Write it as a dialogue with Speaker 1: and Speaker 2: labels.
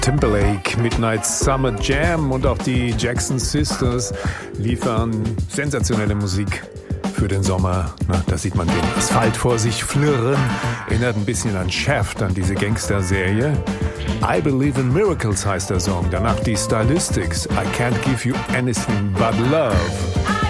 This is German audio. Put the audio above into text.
Speaker 1: Timberlake, Midnight Summer Jam und auch die Jackson Sisters liefern sensationelle Musik für den Sommer. Na, da sieht man den Asphalt vor sich flirren. Erinnert ein bisschen an Shaft, an diese Gangster-Serie. I Believe in Miracles heißt der Song. Danach die Stylistics. I Can't Give You Anything But Love.